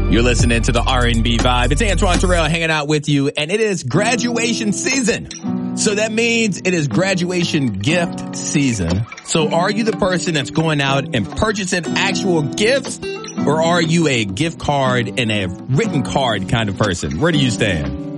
You're listening to the R&B Vibe. It's Antoine Terrell hanging out with you, and it is graduation season. So that means it is graduation gift season. So are you the person that's going out and purchasing actual gifts, or are you a gift card and a written card kind of person? Where do you stand?